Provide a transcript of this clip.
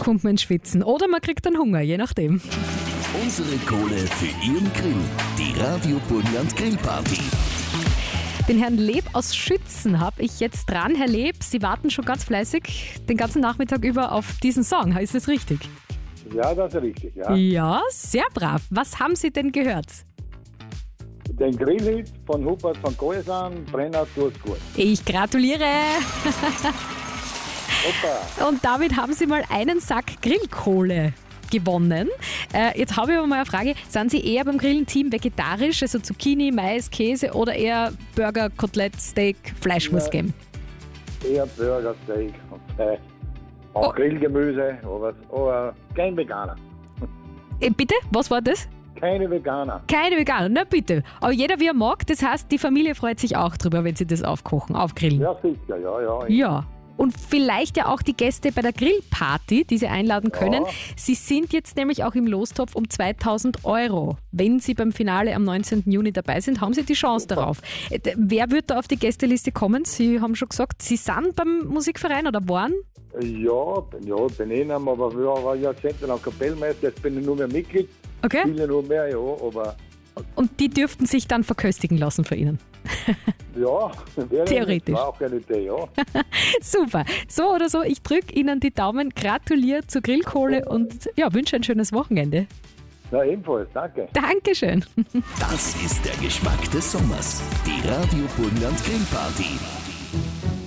kommt man ins Schwitzen. Oder man kriegt dann Hunger, je nachdem. Unsere Kohle für Ihren Grill. Die Radio Burgenland Grillparty. Den Herrn Leb aus Schützen habe ich jetzt dran. Herr Leb, Sie warten schon ganz fleißig den ganzen Nachmittag über auf diesen Song. Ist das richtig? Ja, das ist richtig, ja. Ja, sehr brav. Was haben Sie denn gehört? Den Grillhit von Hubert von Goesan, Brenner tut's gut. Ich gratuliere. Hoppa. Und damit haben Sie mal einen Sack Grillkohle gewonnen. Jetzt habe ich aber mal eine Frage. Sind Sie eher beim Grillen Team vegetarisch, also Zucchini, Mais, Käse oder eher Burger, Kotelett, Steak, Fleisch muss geben? Eher Burger, Steak und auch Grillgemüse, aber kein Veganer. Bitte? Was war das? Keine Veganer. Keine Veganer, na bitte. Aber jeder wie er mag, das heißt, die Familie freut sich auch drüber, wenn sie das aufkochen, aufgrillen. Ja, sicher, ja. Ja. Und vielleicht ja auch die Gäste bei der Grillparty, die Sie einladen können. Ja. Sie sind jetzt nämlich auch im Lostopf um 2.000 €. Wenn Sie beim Finale am 19. Juni dabei sind, haben Sie die Chance darauf. Wer wird da auf die Gästeliste kommen? Sie haben schon gesagt, Sie sind beim Musikverein oder waren? Ja, bin ich noch, aber ich war jahrzehntelang Kapellmeister, jetzt bin ich nur mehr Mitglied. Okay. Viele nur mehr, ja, aber Und die dürften sich dann verköstigen lassen von Ihnen. ja, Theoretisch. war auch eine Idee, ja. Super. So oder so, ich drücke Ihnen die Daumen, gratuliere zur Grillkohle und ja, wünsche ein schönes Wochenende. Na, ebenfalls, danke. Dankeschön. Das ist der Geschmack des Sommers. Die Radio Burgenland Grillparty.